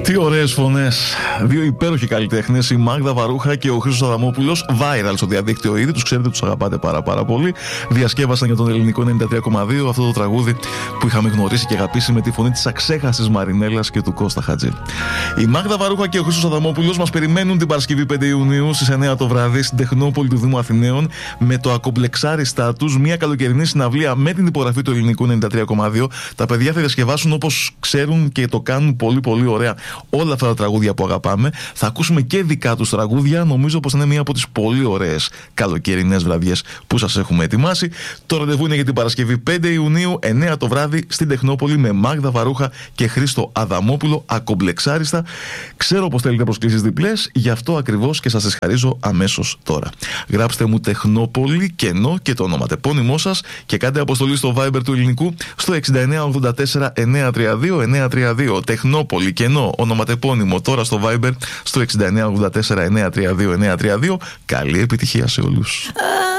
Τι ωραίες φωνές. Δύο υπέροχοι καλλιτέχνες, η Μάγδα Βαρούχα και ο Χρήστος Αδαμόπουλος. Viral στο διαδίκτυο ήδη, τους ξέρετε, τους αγαπάτε πάρα πολύ. Διασκεύασαν για τον ελληνικό 93,2 αυτό το τραγούδι που είχαμε γνωρίσει και αγαπήσει με τη φωνή της αξέχασης Μαρινέλας και του Κώστα Χατζή. Η Μάγδα Βαρούχα και ο Χρήστος Αδαμόπουλος μας περιμένουν την Παρασκευή 5 Ιουνίου στις 9 το βράδυ στην Τεχνόπολη του Δήμου Αθηναίων με το ακομπλεξάριστά τους, μια καλοκαιρινή συναυλία με την υπογραφή του ελληνικού 93,2. Τα παιδιά θα διασκευάσουν όπως ξέρουν και το κάνουν πολύ ωραία όλα αυτά τα τραγούδια που αγαπάμε. Θα ακούσουμε και δικά τους τραγούδια. Νομίζω πως είναι μια από τις πολύ ωραίες καλοκαιρινές βραδιές που σας έχουμε ετοιμάσει. Το ραντεβού είναι για την Παρασκευή 5 Ιουνίου, 9 το βράδυ στην Τεχνόπολη με Μάγδα Βαρούχα και Χρήστο Αδαμόπουλο, ακομπλεξάριστα. Ξέρω πως θέλετε προσκλήσεις διπλές, γι' αυτό ακριβώς και σας τις χαρίζω αμέσως τώρα. Γράψτε μου Τεχνόπολη κενό και το ονοματεπώνυμό σας και κάντε αποστολή στο Viber του ελληνικού στο 6984 932 932. Τεχνόπολη κενό ονοματεπώνυμο τώρα στο Viber στο 6984 932 932. Καλή επιτυχία σε όλους.